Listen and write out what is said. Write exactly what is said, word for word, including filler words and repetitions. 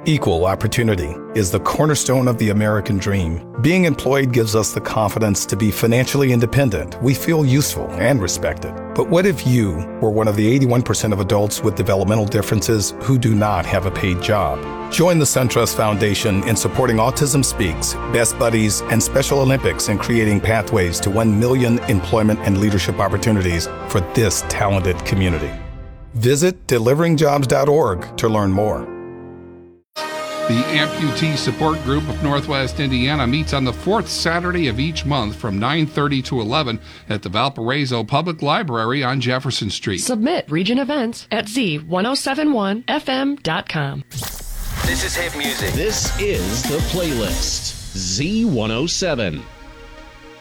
Equal opportunity is the cornerstone of the American dream. Being employed gives us the confidence to be financially independent. We feel useful and respected. But what if you were one of the eighty-one percent of adults with developmental differences who do not have a paid job? Join the SunTrust Foundation in supporting Autism Speaks, Best Buddies, and Special Olympics in creating pathways to one million employment and leadership opportunities for this talented community. Visit delivering jobs dot org to learn more. The Amputee Support Group of Northwest Indiana meets on the fourth Saturday of each month from nine thirty to eleven at the Valparaiso Public Library on Jefferson Street. Submit region events at z ten seventy-one f m dot com. This is hit music. This is The Playlist. Z one oh seven.